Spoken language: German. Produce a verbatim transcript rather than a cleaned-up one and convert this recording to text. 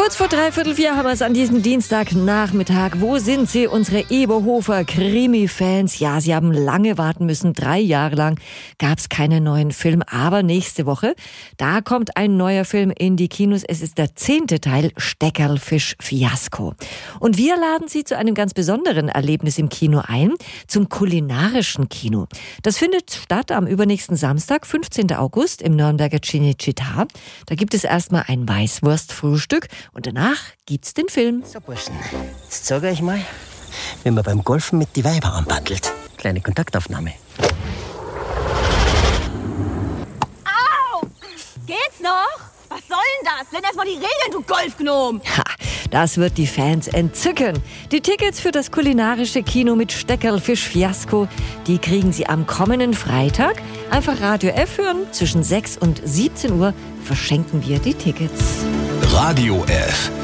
Kurz vor dreiviertel vier haben wir es an diesem Dienstagnachmittag. Wo sind Sie, unsere Eberhofer Krimi-Fans? Ja, Sie haben lange warten müssen. Drei Jahre lang gab es keinen neuen Film. Aber nächste Woche, da kommt ein neuer Film in die Kinos. Es ist der zehnte Teil, Steckerlfisch-Fiasko. Und wir laden Sie zu einem ganz besonderen Erlebnis im Kino ein, zum kulinarischen Kino. Das findet statt am übernächsten Samstag, fünfzehnten August, im Nürnberger Cinecittà. Da gibt es erstmal ein Weißwurstfrühstück. Und danach gibt's den Film. So, Burschen, jetzt sag euch mal, wenn man beim Golfen mit die Weiber anbandelt. Kleine Kontaktaufnahme. Au! Geht's noch? Was soll denn das? Lern erst mal die Regeln, du Golfgnom! Ha, das wird die Fans entzücken. Die Tickets für das kulinarische Kino mit Steckerlfisch-Fiasko, die kriegen Sie am kommenden Freitag. Einfach Radio F hören. Zwischen sechs und siebzehn Uhr verschenken wir die Tickets. Radio F.